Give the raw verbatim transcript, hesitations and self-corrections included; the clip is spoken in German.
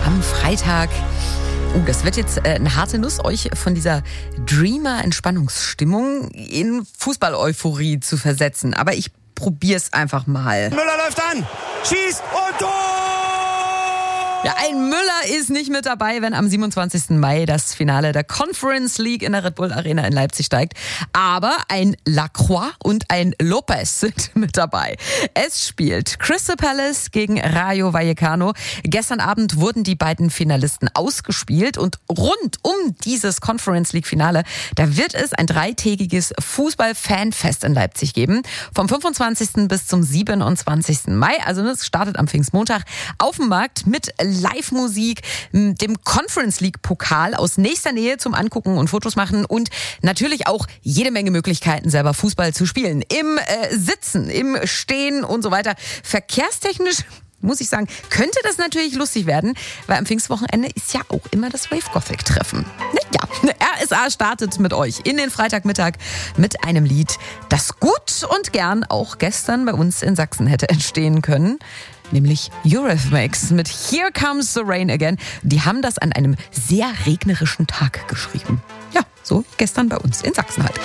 am Freitag. Oh, das wird jetzt äh, eine harte Nuss, euch von dieser Dreamer-Entspannungsstimmung in Fußball-Euphorie zu versetzen. Aber ich probier's einfach mal. Müller läuft an, schießt und Tor! Ja, ein Müller ist nicht mit dabei, wenn am siebenundzwanzigsten Mai das Finale der Conference League in der Red Bull Arena in Leipzig steigt. Aber ein Lacroix und ein Lopez sind mit dabei. Es spielt Crystal Palace gegen Rayo Vallecano. Gestern Abend wurden die beiden Finalisten ausgespielt und rund um dieses Conference League Finale, da wird es ein dreitägiges Fußball-Fanfest in Leipzig geben. Vom fünfundzwanzigsten bis zum siebenundzwanzigsten Mai. Also es startet am Pfingstmontag auf dem Markt mit Live-Musik, dem Conference League-Pokal aus nächster Nähe zum Angucken und Fotos machen und natürlich auch jede Menge Möglichkeiten, selber Fußball zu spielen. Im äh, Sitzen, im Stehen und so weiter. Verkehrstechnisch, muss ich sagen, könnte das natürlich lustig werden, weil am Pfingstwochenende ist ja auch immer das Wave Gothic-Treffen. Ja, R S A startet mit euch in den Freitagmittag mit einem Lied, das gut und gern auch gestern bei uns in Sachsen hätte entstehen können. Nämlich Eurythmics mit Here Comes the Rain Again. Die haben das an einem sehr regnerischen Tag geschrieben. Ja, so gestern bei uns in Sachsen halt.